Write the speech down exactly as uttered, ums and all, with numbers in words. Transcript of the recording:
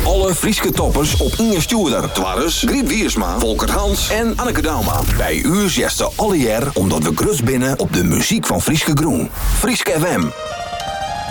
Alle Frieske toppers op Inge Stuurder. Twarres, Griet Wiersma, Volker Hans en Anneke Dauma. Bij u zesde alle jaar omdat we grus binnen op de muziek van Frieske Groen. Frieske F M.